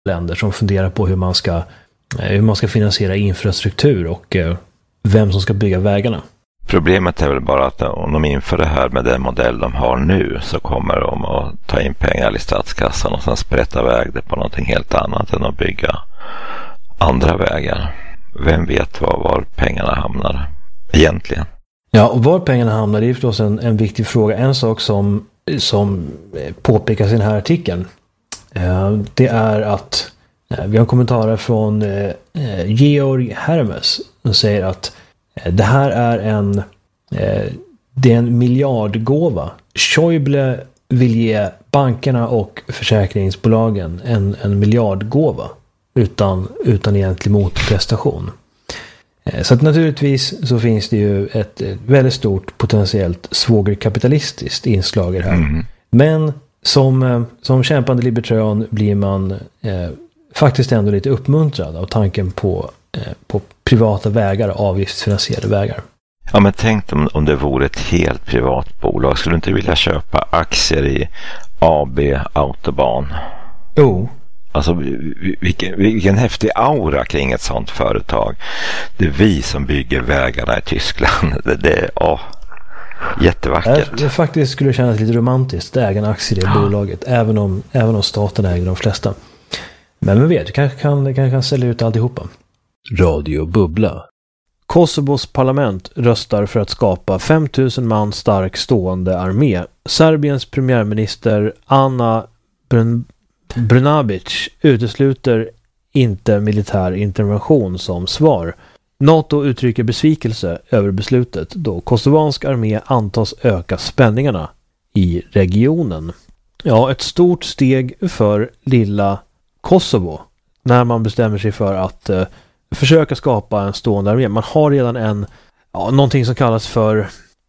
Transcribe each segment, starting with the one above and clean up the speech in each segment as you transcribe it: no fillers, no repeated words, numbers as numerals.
länder som funderar på hur man ska finansiera infrastruktur och vem som ska bygga vägarna. Problemet är väl bara att om de inför det här med den modell de har nu så kommer de att ta in pengar i statskassan och sen sprätta väg det på någonting helt annat än att bygga andra vägar. Vem vet var pengarna hamnar egentligen? Ja, och var pengarna hamnar, det är förstås en viktig fråga. En sak som påpekas i den här artikeln, det är att vi har kommentarer från Georg Hermes som säger att det här är en miljardgåva. Schäuble vill ge bankerna och försäkringsbolagen en miljardgåva utan egentlig motprestation. Så att naturligtvis så finns det ju ett väldigt stort potentiellt svågerkapitalistiskt inslag i det här. Mm. Men som kämpande libertarian blir man faktiskt ändå lite uppmuntrad av tanken på privata vägar, avgiftsfinansierade vägar. Ja, men tänk om det vore ett helt privat bolag. Skulle du inte vilja köpa aktier i AB Autobahn? Jo. Alltså vilken häftig aura kring ett sånt företag. Det är vi som bygger vägarna i Tyskland. Det är jättevackert. Det faktiskt skulle kännas lite romantiskt att äga en aktie i det bolaget, även om staten äger de flesta. Men vem vet, du kanske kan sälja ut alltihopa. Radio Bubbla. Kosovos parlament röstar för att skapa 5000 man stark stående armé. Serbiens premiärminister Ana Brnabić utesluter inte militär intervention som svar. NATO uttrycker besvikelse över beslutet då kosovansk armé antas öka spänningarna i regionen. Ja, ett stort steg för lilla Kosovo när man bestämmer sig för att försöka skapa en stående armé. Man har redan någonting som kallas för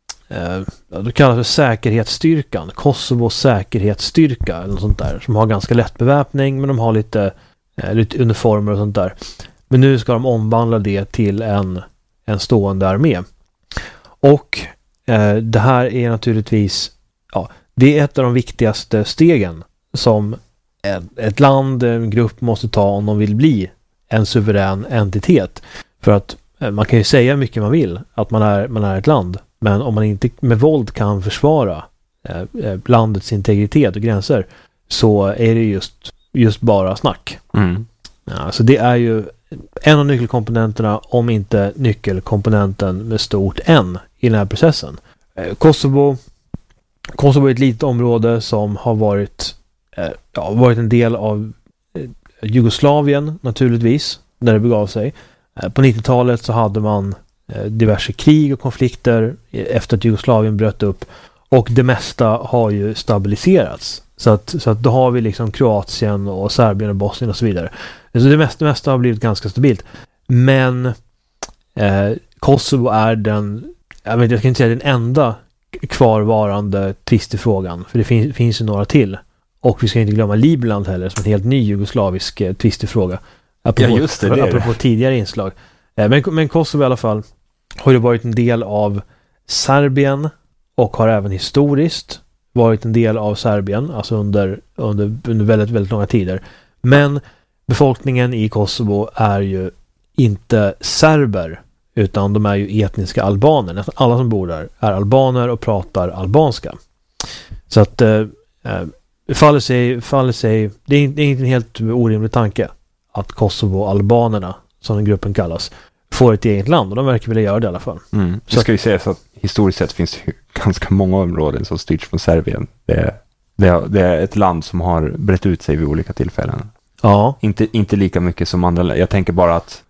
säkerhetsstyrkan, Kosovos säkerhetsstyrka eller något sånt där, som har ganska lätt beväpning, men de har lite uniformer och sånt där. Men nu ska de omvandla det till en stående armé. Och det här är naturligtvis det är ett av de viktigaste stegen som ett land, en grupp måste ta om de vill bli en suverän entitet. För att man kan ju säga mycket man vill att man är ett land, men om man inte med våld kan försvara landets integritet och gränser, så är det just bara snack. Mm. Ja, så det är ju en av nyckelkomponenterna, om inte nyckelkomponenten med stort N i den här processen. Kosovo är ett litet område som har varit en del av Jugoslavien naturligtvis, när det begav sig. På 90-talet så hade man diverse krig och konflikter efter att Jugoslavien bröt upp, och det mesta har ju stabiliserats. Så att då har vi liksom Kroatien och Serbien och Bosnien och så vidare. Så det mesta har blivit ganska stabilt. Men Kosovo är jag kan inte säga den enda kvarvarande tvist i frågan, för det finns ju några till. Och vi ska inte glömma Libanon heller, som en helt ny jugoslavisk tvist i fråga. Apropå tidigare inslag. Men Kosovo i alla fall har ju varit en del av Serbien och har även historiskt varit en del av Serbien, alltså under väldigt, väldigt långa tider. Men befolkningen i Kosovo är ju inte serber, utan de är ju etniska albaner. Nästan alla som bor där är albaner och pratar albanska. Så att det faller sig, det är inte en helt orimlig tanke att Kosovo-albanerna, som den gruppen kallas, får ett eget land, och de verkar vilja göra det i alla fall. Mm. Så ska vi säga så att historiskt sett finns det ganska många områden som styrs från Serbien. Det är ett land som har brett ut sig vid olika tillfällen. Ja. Inte lika mycket som andra länder. Jag tänker bara att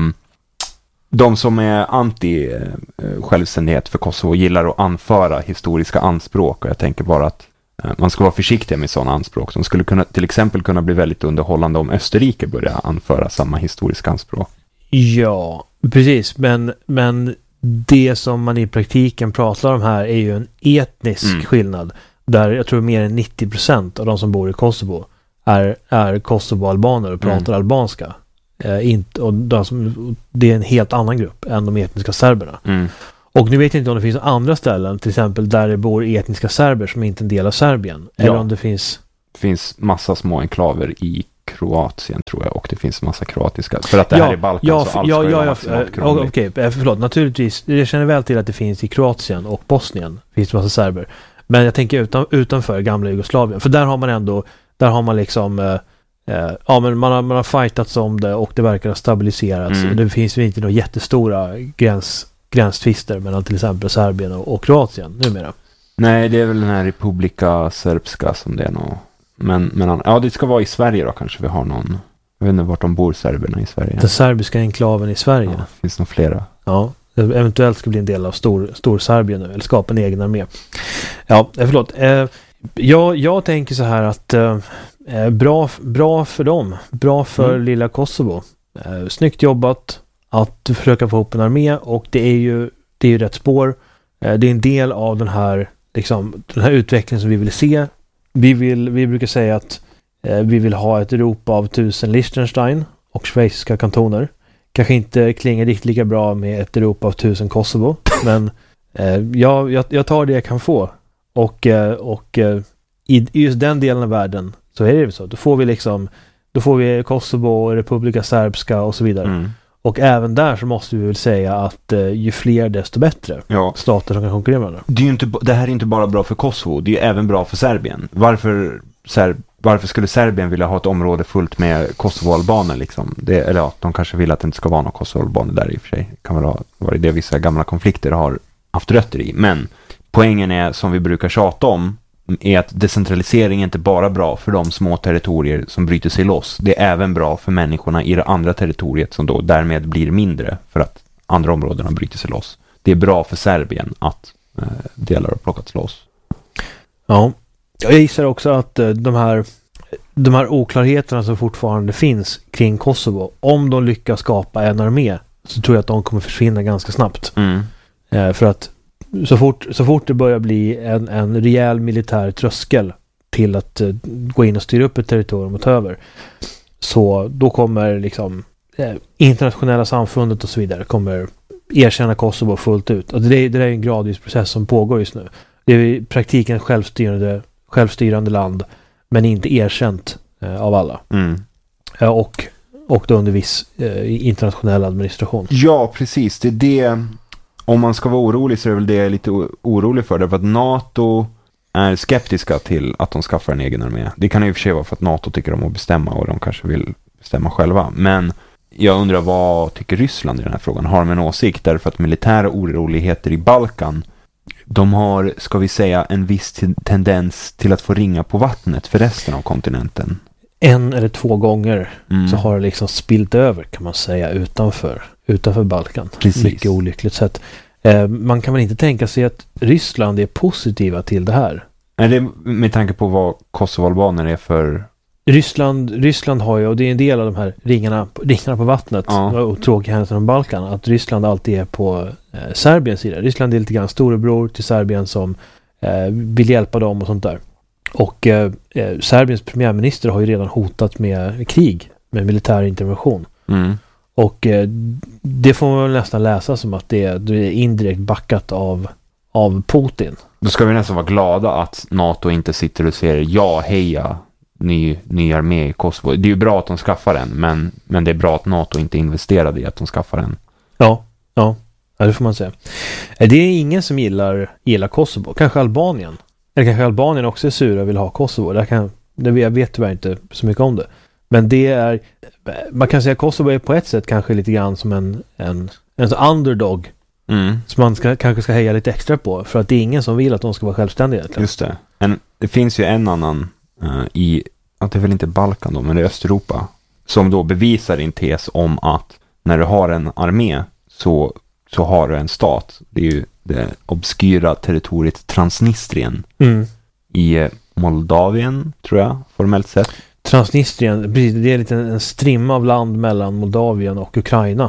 de som är anti-självständighet för Kosovo gillar att anföra historiska anspråk, och jag tänker bara att man ska vara försiktig med sådana anspråk. De skulle till exempel kunna bli väldigt underhållande om Österrike börjar anföra samma historiska anspråk. Ja, precis. Men det som man i praktiken pratar om här är ju en etnisk skillnad. Där jag tror mer än 90% av de som bor i Kosovo är Kosovo-albaner och pratar albanska. Det är en helt annan grupp än de etniska serberna. Mm. Och nu vet jag inte om det finns andra ställen, till exempel där det bor etniska serber som inte är en del av Serbien. Eller om det finns massa små enklaver i Kroatien tror jag, och det finns massa kroatiska. För att det här är Balkan så allt ska ju vara maximalt krångligt. Okej, förlåt. Naturligtvis, jag känner väl till att det finns i Kroatien och Bosnien. Finns det massa serber. Men jag tänker utanför gamla Jugoslavien. För där har man ändå, där har man liksom men man har fightats om det och det verkar ha stabiliserats. Det finns ju inte några jättestora gränstvister mellan till exempel Serbien och Kroatien numera. Nej, det är väl den här Republika Srpska som det är nog. Men ja, det ska vara i Sverige då kanske vi har någon. Jag vet inte vart de bor, serberna i Sverige. Den serbiska enklaven i Sverige. Ja, finns nog flera. Ja, eventuellt ska bli en del av stor Serbien nu, eller skapa en egen armé. Ja, förlåt. Jag tänker så här att bra för dem. Bra för lilla Kosovo. Snyggt jobbat att försöka få ihop en armé, och det är ju rätt spår. Det är en del av den här utvecklingen som vi vill se. Vi brukar säga att vi vill ha ett Europa av 1000 Liechtenstein och schweiziska kantoner. Kanske inte klingar riktigt lika bra med ett Europa av 1000 Kosovo, men jag tar det jag kan få. Och i just den delen av världen så är det så. Då får vi Kosovo, Republika Srpska och så vidare. Och även där så måste vi väl säga att ju fler desto bättre stater som kan konkurrera med varandra. Det här är inte bara bra för Kosovo, det är även bra för Serbien. Varför skulle Serbien vilja ha ett område fullt med Kosovo-albaner liksom? De kanske vill att det inte ska vara några Kosovo-albaner där i och för sig. Det kan vara det vissa gamla konflikter har haft rötter i. Men poängen är, som vi brukar tjata om, är att decentralisering är inte bara bra för de små territorier som bryter sig loss. Det är även bra för människorna i det andra territoriet som då därmed blir mindre för att andra områdena bryter sig loss. Det är bra för Serbien att delar har plockats loss. Ja, jag gissar också att de här oklarheterna som fortfarande finns kring Kosovo, om de lyckas skapa en armé, så tror jag att de kommer försvinna ganska snabbt. För att så fort det börjar bli en rejäl militär tröskel till att gå in och styra upp ett territorium och ta över, så då kommer liksom internationella samfundet och så vidare kommer erkänna Kosovo fullt ut. Och det är en gradvis process som pågår just nu. Det är i praktiken självstyrande land, men inte erkänt av alla. Och då under viss internationell administration. Ja, precis. Det är det. Om man ska vara orolig så är det väl det jag är lite orolig för. Därför att NATO är skeptiska till att de skaffar en egen armé. Det kan ju i och för sig vara för att NATO tycker om att bestämma och de kanske vill bestämma själva. Men jag undrar, vad tycker Ryssland i den här frågan? Har de en åsikt? Därför att militära oroligheter i Balkan, de har, ska vi säga, en viss tendens till att få ringa på vattnet för resten av kontinenten. 1 eller 2 gånger så har det liksom spilt över, kan man säga, utanför Balkan. Precis. Mycket olyckligt sätt. Man kan väl inte tänka sig att Ryssland är positiva till det här? Är det med tanke på vad Kosovo-albaner är för... Ryssland har ju, och det är en del av de här ringarna på vattnet, och tråkiga händelser om Balkan, att Ryssland alltid är på Serbiens sida. Ryssland är lite grann storebror till Serbien som vill hjälpa dem och sånt där. Och Serbiens premiärminister har ju redan hotat med krig, med militär intervention. Och det får man väl nästan läsa som att det är indirekt backat av Putin. Då ska vi nästan vara glada att NATO inte sitter och säger heja ny armé i Kosovo. Det är ju bra att de skaffar en, men det är bra att NATO inte investerade i att de skaffar en. Ja, det får man säga. Det är ingen som gillar Kosovo. Kanske Albanien. Eller kanske Albanien också är sura och vill ha Kosovo. Jag vet tyvärr inte så mycket om det. Men det är, man kan säga att Kosovo är på ett sätt kanske lite grann som en underdog. Som man kanske ska heja lite extra på. För att det är ingen som vill att de ska vara självständiga. Egentligen. Just det. Det finns ju en annan det är väl inte Balkan då, men det är Östeuropa, som då bevisar en tes om att när du har en armé så har du en stat. Det är ju det obskyra territoriet Transnistrien i Moldavien, tror jag, formellt sett. Transnistrien, det är lite en strimma av land mellan Moldavien och Ukraina.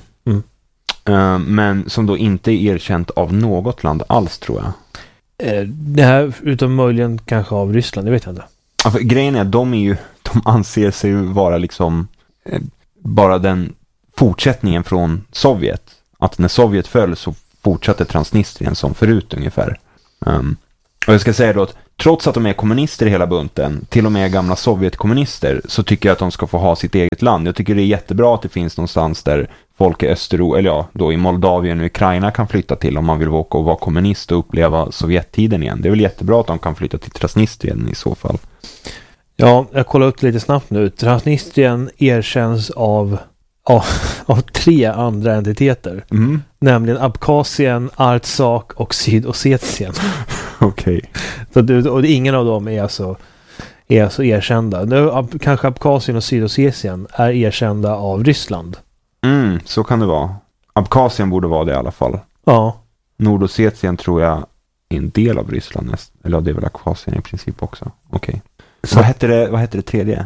Men som då inte är erkänt av något land alls, tror jag. Det här, utom möjligen kanske av Ryssland, det vet jag inte. Ja, för grejen är att de anser sig vara liksom bara den fortsättningen från Sovjet. Att när Sovjet föll så fortsatte Transnistrien som förut ungefär. Och jag ska säga då att trots att de är kommunister i hela bunten, till och med gamla Sovjetkommunister, så tycker jag att de ska få ha sitt eget land. Jag tycker det är jättebra att det finns någonstans där folk i Östeuropa, eller ja, då i Moldavien och Ukraina kan flytta till om man vill åka och vara kommunist och uppleva Sovjettiden igen. Det är väl jättebra att de kan flytta till Transnistrien i så fall. Ja, jag kollar upp lite snabbt nu. Transnistrien erkänns av 3 andra entiteter. Nämligen Abkhazien, Artsakh och Sydossetien. Okej. Och ingen av dem är alltså erkända. Nu, kanske Abkhazien och Sydossetien är erkända av Ryssland. Så kan det vara. Abkhazien borde vara det i alla fall. Ja. Nordossetien tror jag är en del av Ryssland. Eller det är väl Abkhazien i princip också. Okej. Vad hette det tredje?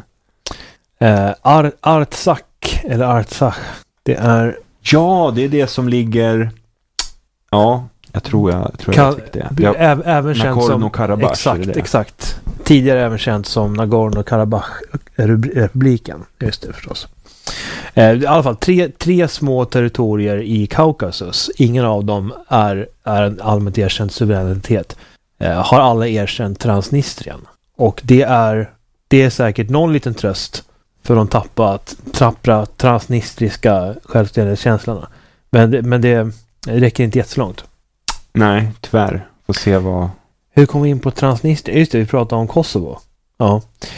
Artsakh eller Artsakh. Det är... Ja, det är det som ligger... Ja, jag tror jag tyckte det. Även känt som... Nagorno-Karabach. Exakt. Tidigare även känt som Nagorno-Karabach-republiken. Just det förstås. I alla fall 3 små territorier i Kaukasus. Ingen av dem är en allmänt erkänd suveränitet. Har alla erkänt Transnistrien. Och det är säkert någon liten tröst för de tappra transnistriska självständighetskänslorna. Men det räcker inte jättelångt. Nej, tyvärr. Får se vad... Hur kom vi in på Transnistrien? Just det, vi pratade om Kosovo. Ja.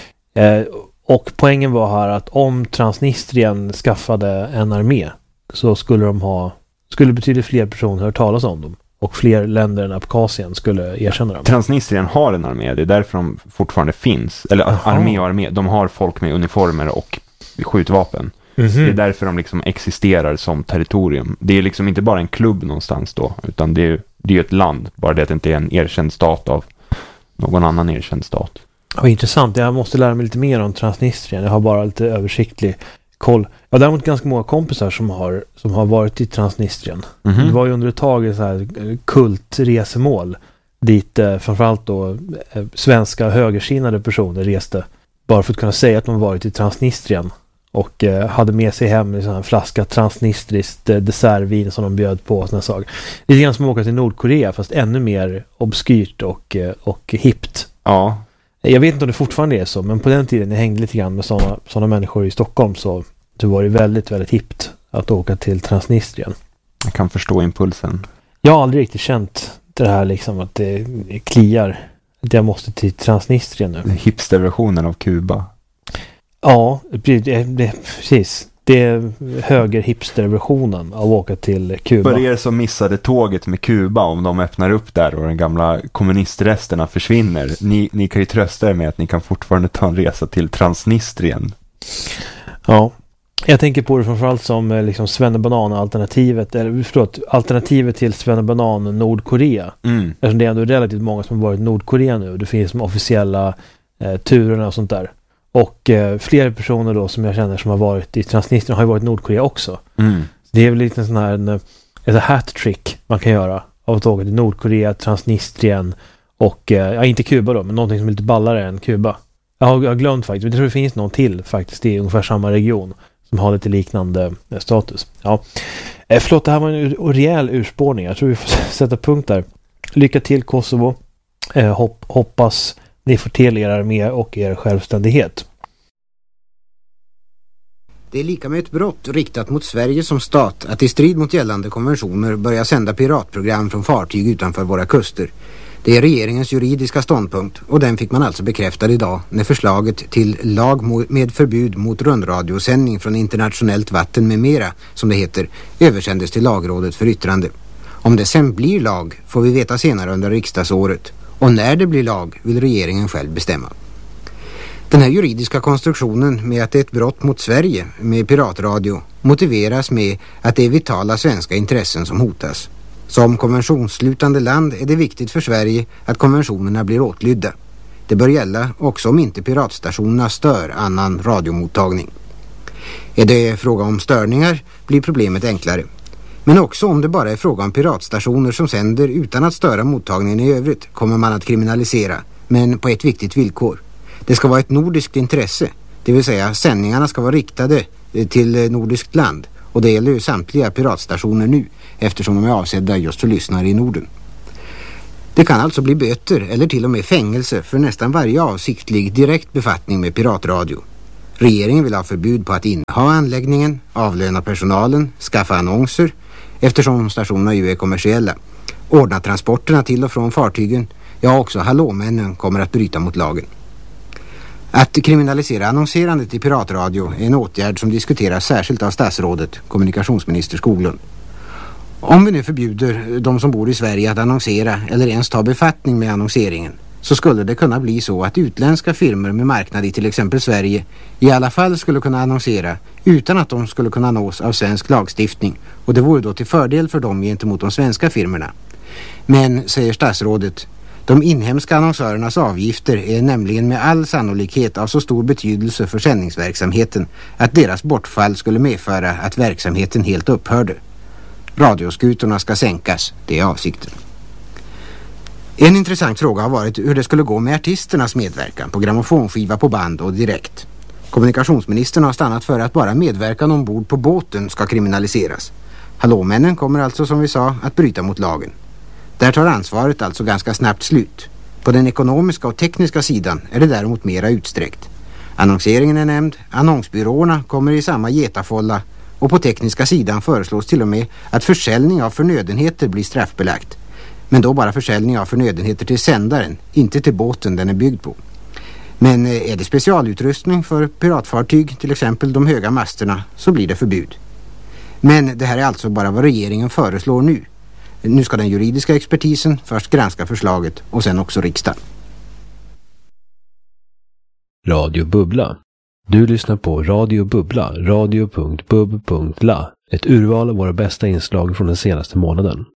Och poängen var här att om Transnistrien skaffade en armé så skulle betydligt fler personer höra talas om dem. Och fler länder än Abkhazien skulle erkänna dem. Transnistrien har en armé, det är därför de fortfarande finns. Eller armé. De har folk med uniformer och skjutvapen. Det är därför de liksom existerar som territorium. Det är liksom inte bara en klubb någonstans då, utan det är ju ett land. Bara det att det inte är en erkänd stat av någon annan erkänd stat. Ja, intressant. Jag måste lära mig lite mer om Transnistrien. Jag har bara lite översiktlig koll. Jag har däremot ganska många kompisar som har varit i Transnistrien. Det var ju under ett tag ett så här kultresemål dit framförallt då svenska högersinnade personer reste bara för att kunna säga att de varit i Transnistrien och hade med sig hem en flaska transnistriskt dessertvin som de bjöd på. Såna saker. Lite grann som att åka till Nordkorea fast ännu mer obskyrt och hippt. Ja. Jag vet inte om det fortfarande är så, men på den tiden jag hängde lite grann med sådana människor i Stockholm så det var det väldigt, väldigt hippt att åka till Transnistrien. Jag kan förstå impulsen. Jag har aldrig riktigt känt det här liksom att det kliar att jag måste till Transnistrien nu. Hipsterversionen av Kuba. Ja, precis. Det är höger hipsterversionen av att åka till Kuba. För er som missade tåget med Kuba, om de öppnar upp där och de gamla kommunistresterna försvinner, ni kan ju trösta er med att ni kan fortfarande ta en resa till Transnistrien. Ja, jag tänker på det framförallt som liksom Svennebanan-alternativet, eller förlåt, alternativet till Svennebanan Nordkorea. Eftersom det är ändå relativt många som har varit i Nordkorea nu. Det finns de officiella turerna och sånt där. Och flera personer då som jag känner som har varit i Transnistrien har ju varit i Nordkorea också. Det är väl lite en sån här ett hat-trick man kan göra av att åka till Nordkorea, Transnistrien och, inte Kuba då, men någonting som är lite ballare än Kuba. Jag har glömt faktiskt, men jag tror det finns någon till faktiskt i ungefär samma region som har lite liknande status. Ja. Förlåt, det här var en rejäl urspårning. Jag tror vi får sätta punkt där. Lycka till Kosovo. Hoppas ni får till er armé och er självständighet. Det är lika med ett brott riktat mot Sverige som stat att i strid mot gällande konventioner börja sända piratprogram från fartyg utanför våra kuster. Det är regeringens juridiska ståndpunkt och den fick man alltså bekräftad idag när förslaget till lag med förbud mot rundradiosändning från internationellt vatten med mera, som det heter, översändes till lagrådet för yttrande. Om det sen blir lag får vi veta senare under riksdagsåret. Och när det blir lag vill regeringen själv bestämma. Den här juridiska konstruktionen med att det är ett brott mot Sverige med piratradio motiveras med att det är vitala svenska intressen som hotas. Som konventionsslutande land är det viktigt för Sverige att konventionerna blir åtlydda. Det bör gälla också om inte piratstationerna stör annan radiomottagning. Är det fråga om störningar blir problemet enklare. Men också om det bara är fråga om piratstationer som sänder utan att störa mottagningen i övrigt kommer man att kriminalisera, men på ett viktigt villkor. Det ska vara ett nordiskt intresse, det vill säga sändningarna ska vara riktade till nordiskt land. Och det gäller ju samtliga piratstationer nu eftersom de är avsedda just för lyssnare i Norden. Det kan alltså bli böter eller till och med fängelse för nästan varje avsiktlig direkt befattning med piratradio. Regeringen vill ha förbud på att inneha anläggningen, avlöna personalen, skaffa annonser, eftersom stationerna ju är kommersiella, ordna transporterna till och från fartygen, ja också hallåmännen kommer att bryta mot lagen. Att kriminalisera annonserandet i piratradio är en åtgärd som diskuteras särskilt av statsrådet, kommunikationsminister Skoglund. Om vi nu förbjuder de som bor i Sverige att annonsera eller ens ta befattning med annonseringen, så skulle det kunna bli så att utländska firmor med marknad i till exempel Sverige i alla fall skulle kunna annonsera utan att de skulle kunna nås av svensk lagstiftning, och det vore då till fördel för dem gentemot de svenska firmorna. Men, säger statsrådet, de inhemska annonsörernas avgifter är nämligen med all sannolikhet av så stor betydelse för sändningsverksamheten att deras bortfall skulle medföra att verksamheten helt upphörde. Radioskutorna ska sänkas, det är avsikten. En intressant fråga har varit hur det skulle gå med artisternas medverkan på grammofonskiva på band och direkt. Kommunikationsministern har stannat för att bara medverkan ombord på båten ska kriminaliseras. Hallåmännen kommer alltså, som vi sa, att bryta mot lagen. Där tar ansvaret alltså ganska snabbt slut. På den ekonomiska och tekniska sidan är det däremot mera utsträckt. Annonseringen är nämnd, annonsbyråerna kommer i samma getafålla, och på tekniska sidan föreslås till och med att försäljning av förnödenheter blir straffbelagt. Men då bara försäljning av förnödenheter till sändaren, inte till båten den är byggd på. Men är det specialutrustning för piratfartyg, till exempel de höga masterna, så blir det förbud. Men det här är alltså bara vad regeringen föreslår nu. Nu ska den juridiska expertisen först granska förslaget och sen också riksdagen. Radio Bubbla. Du lyssnar på Radio Bubbla, radio.bub.la. Ett urval av våra bästa inslag från den senaste månaden.